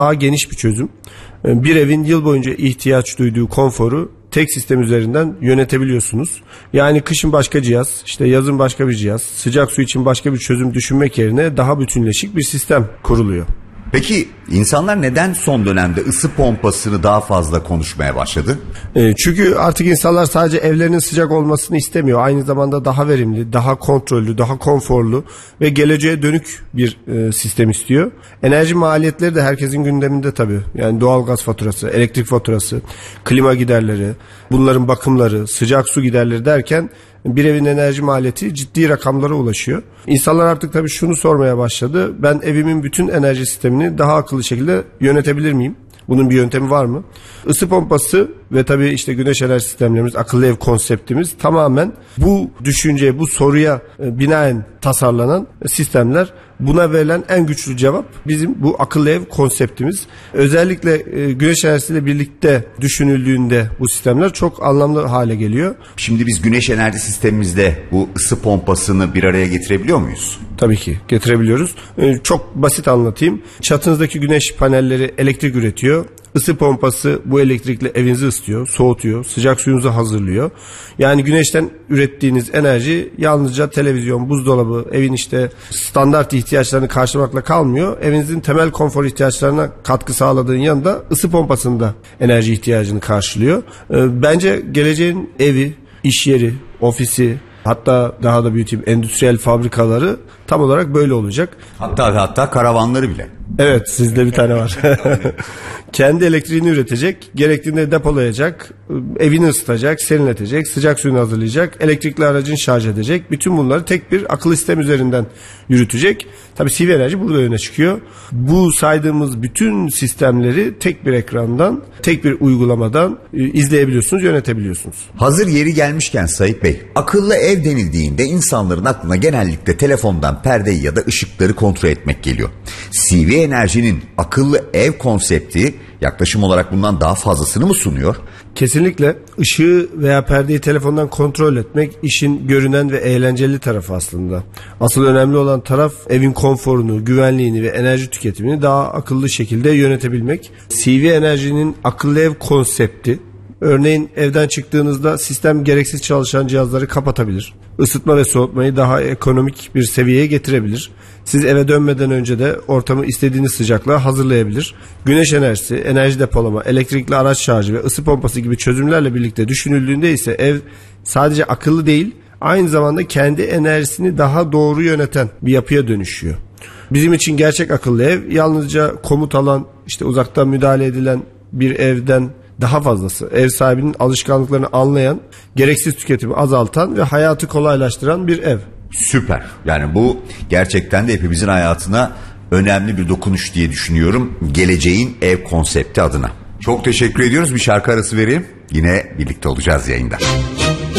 daha geniş bir çözüm. Bir evin yıl boyunca ihtiyaç duyduğu konforu tek sistem üzerinden yönetebiliyorsunuz. Yani kışın başka cihaz, işte yazın başka bir cihaz, sıcak su için başka bir çözüm düşünmek yerine daha bütünleşik bir sistem kuruluyor. Peki insanlar neden son dönemde ısı pompasını daha fazla konuşmaya başladı? Çünkü artık insanlar sadece evlerinin sıcak olmasını istemiyor. Aynı zamanda daha verimli, daha kontrollü, daha konforlu ve geleceğe dönük bir sistem istiyor. Enerji maliyetleri de herkesin gündeminde tabii. Yani doğalgaz faturası, elektrik faturası, klima giderleri, bunların bakımları, sıcak su giderleri derken bir evin enerji maliyeti ciddi rakamlara ulaşıyor. İnsanlar artık tabii şunu sormaya başladı. Ben evimin bütün enerji sistemini daha akıllı şekilde yönetebilir miyim? Bunun bir yöntemi var mı? Isı pompası ve tabii işte güneş enerji sistemlerimiz, akıllı ev konseptimiz tamamen bu düşünceye, bu soruya binaen tasarlanan sistemler. Buna verilen en güçlü cevap bizim bu akıllı ev konseptimiz. Özellikle güneş enerjisiyle birlikte düşünüldüğünde bu sistemler çok anlamlı hale geliyor. Şimdi biz güneş enerji sistemimizde bu ısı pompasını bir araya getirebiliyor muyuz? Tabii ki getirebiliyoruz. Çok basit anlatayım. Çatınızdaki güneş panelleri elektrik üretiyor. Isı pompası bu elektrikle evinizi ısıtıyor, soğutuyor, sıcak suyunuzu hazırlıyor. Yani güneşten ürettiğiniz enerji yalnızca televizyon, buzdolabı, evin işte standart ihtiyaçlarını karşılamakla kalmıyor. Evinizin temel konfor ihtiyaçlarına katkı sağladığın yanında ısı pompasında enerji ihtiyacını karşılıyor. Bence geleceğin evi, iş yeri, ofisi, hatta daha da büyüteyim endüstriyel fabrikaları tam olarak böyle olacak. Hatta karavanları bile. Evet, sizde bir tane var. Kendi elektriğini üretecek, gerektiğinde depolayacak, evini ısıtacak, serinletecek, sıcak suyunu hazırlayacak, elektrikli aracını şarj edecek. Bütün bunları tek bir akıllı sistem üzerinden yürütecek. Tabii CV Enerji burada öne çıkıyor. Bu saydığımız bütün sistemleri tek bir ekrandan, tek bir uygulamadan izleyebiliyorsunuz, yönetebiliyorsunuz. Hazır yeri gelmişken Sait Bey, akıllı ev denildiğinde insanların aklına genellikle telefondan perdeyi ya da ışıkları kontrol etmek geliyor. CV Enerji'nin akıllı ev konsepti yaklaşım olarak bundan daha fazlasını mı sunuyor? Kesinlikle ışığı veya perdeyi telefondan kontrol etmek işin görünen ve eğlenceli tarafı aslında. Asıl önemli olan taraf evin konforunu, güvenliğini ve enerji tüketimini daha akıllı şekilde yönetebilmek. CV Enerji'nin akıllı ev konsepti, örneğin evden çıktığınızda sistem gereksiz çalışan cihazları kapatabilir. Isıtma ve soğutmayı daha ekonomik bir seviyeye getirebilir. Siz eve dönmeden önce de ortamı istediğiniz sıcaklığa hazırlayabilir. Güneş enerjisi, enerji depolama, elektrikli araç şarjı ve ısı pompası gibi çözümlerle birlikte düşünüldüğünde ise ev sadece akıllı değil, aynı zamanda kendi enerjisini daha doğru yöneten bir yapıya dönüşüyor. Bizim için gerçek akıllı ev yalnızca komut alan, işte uzaktan müdahale edilen bir evden daha fazlası. Ev sahibinin alışkanlıklarını anlayan, gereksiz tüketimi azaltan ve hayatı kolaylaştıran bir ev. Süper. Yani bu gerçekten de hepimizin hayatına önemli bir dokunuş diye düşünüyorum. Geleceğin ev konsepti adına. Çok teşekkür ediyoruz. Bir şarkı arası vereyim. Yine birlikte olacağız yayında.